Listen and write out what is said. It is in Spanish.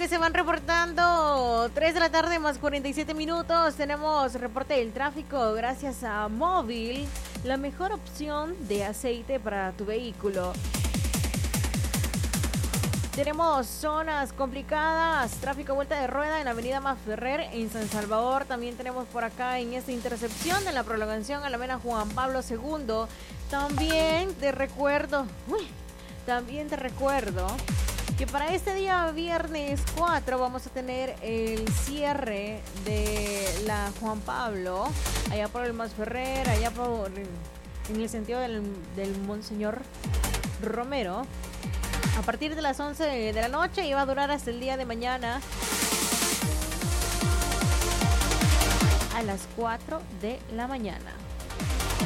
que se van reportando. 3 de la tarde más 47 minutos. Tenemos reporte del tráfico gracias a Móvil, la mejor opción de aceite para tu vehículo. Tenemos zonas complicadas, tráfico vuelta de rueda en la avenida Masferrer en San Salvador. También tenemos por acá en esta intercepción en la prolongación a la Alameda Juan Pablo II. También te recuerdo que para este día viernes 4 vamos a tener el cierre de la Juan Pablo, allá por el Masferrer, allá por en el sentido del Monseñor Romero. A partir de las 11 de la noche y va a durar hasta el día de mañana a las 4 de la mañana.